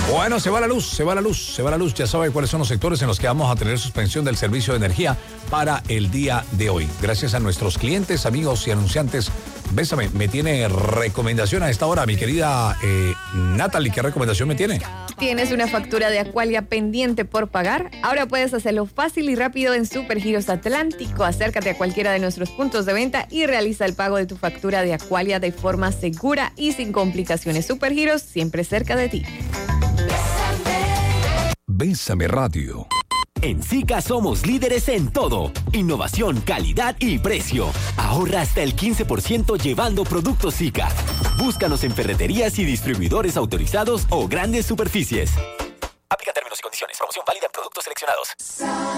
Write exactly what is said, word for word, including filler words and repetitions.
Bueno, se va la luz, se va la luz, se va la luz. Ya sabe cuáles son los sectores en los que vamos a tener suspensión del servicio de energía para el día de hoy. Gracias a nuestros clientes, amigos y anunciantes. Bésame, me tiene recomendación a esta hora, mi querida eh, Natalie. ¿Qué recomendación me tiene? ¿Tienes una factura de Aqualia pendiente por pagar? Ahora puedes hacerlo fácil y rápido en Supergiros Atlántico. Acércate a cualquiera de nuestros puntos de venta y realiza el pago de tu factura de Aqualia de forma segura y sin complicaciones. Supergiros, siempre cerca de ti. Bésame Radio. En Sika somos líderes en todo. Innovación, calidad y precio. Ahorra hasta el quince por ciento llevando productos Sika. Búscanos en ferreterías y distribuidores autorizados o grandes superficies. Aplica términos y condiciones. Promoción válida en productos seleccionados.